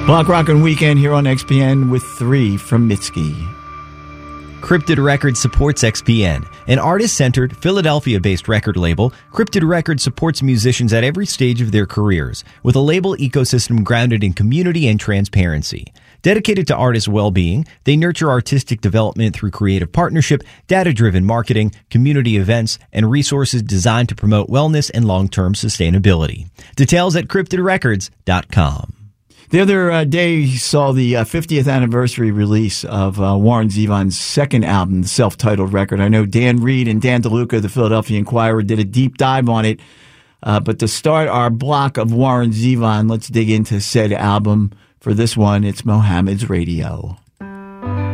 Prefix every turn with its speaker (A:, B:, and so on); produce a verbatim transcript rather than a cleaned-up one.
A: Block Rockin' Weekend here on X P N with three from Mitski.
B: Cryptid Records supports X P N, an artist-centered, Philadelphia-based record label. Cryptid Records supports musicians at every stage of their careers with a label ecosystem grounded in community and transparency. Dedicated to artists' well-being, they nurture artistic development through creative partnership, data-driven marketing, community events, and resources designed to promote wellness and long-term sustainability. Details at cryptid records dot com.
A: The other uh, day saw the uh, fiftieth anniversary release of uh, Warren Zevon's second album, the self-titled record. I know Dan Reed and Dan DeLuca, the Philadelphia Inquirer, did a deep dive on it. Uh, but to start our block of Warren Zevon, let's dig into said album. For this one, it's Mohammed's Radio.